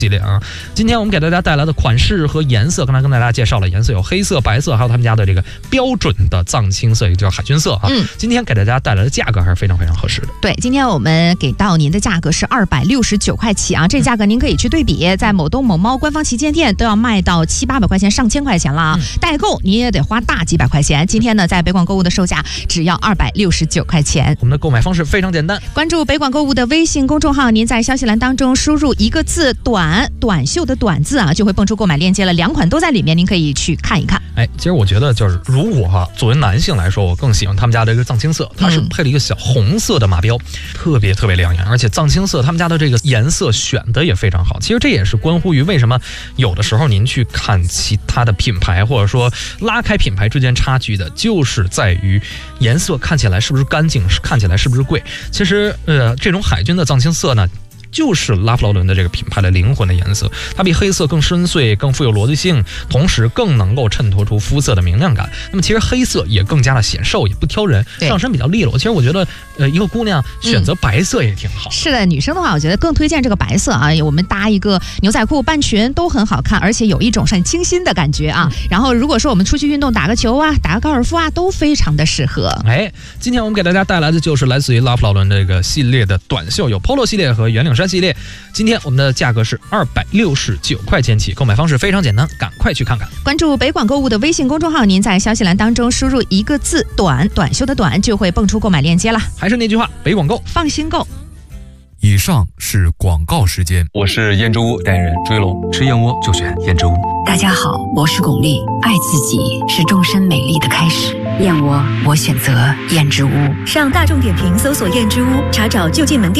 系列啊，今天我们给大家带来的款式和颜色，刚才跟大家介绍了颜色有黑色、白色，还有他们家的这个标准的藏青色，也叫海军色啊。今天给大家带来的价格还是非常非常合适的。 对，今天我们给到您的价格是269块起啊，这价格您可以去对比，在某东某猫官方旗舰店都要卖到700-800块钱、上千块钱了啊，代购你也得花大几百块钱。今天呢，在北广购物的售价只要269块钱。 我们的购买方式非常简单， 关注北广购物的微信公众号，您在消息栏当中输入一个字短袖的短字啊，就会蹦出购买链接了，2款都在里面，您可以去看一看。 其实我觉得就是如果作为男性来说，我更喜欢他们家的这个藏青色，它是配了一个小红色的马标，特别亮眼，而且藏青色他们家的这个颜色选的也非常好。其实这也是关乎于为什么有的时候您去看其他的品牌，或者说拉开品牌之间差距的，就是在于颜色看起来是不是干净，看起来是不是贵。其实这种海军的藏青色呢，就是拉夫劳伦的这个品牌的灵魂的颜色，它比黑色更深邃、更富有逻辑性，同时更能够衬托出肤色的明亮感。那么其实黑色也更加的显瘦，也不挑人，上身比较利落。其实我觉得一个姑娘选择白色也挺好。 是的，女生的话我觉得更推荐这个白色啊，我们搭一个牛仔裤、半裙都很好看，而且有一种很清新的感觉啊。然后如果说我们出去运动，打个球啊，打个高尔夫啊，都非常的适合。 今天我们给大家带来的就是来自于拉夫劳伦这个系列的短袖，有 Polo 系列和圆领衫系列。今天我们的价格是269块钱起，购买方式非常简单，赶快去看看。 关注北广购物的微信公众号，您在消息栏当中输入一个字短袖的短，就会蹦出购买链接了。 还是那句话，北广购， 放心购。 以上是广告时间。 我是燕之屋代言人追龙，吃燕窝就选燕之屋。 大家好，我是巩俐，爱自己是终身美丽的开始。燕窝，我选择燕之屋。 上大众点评搜索燕之屋，查找就近门店。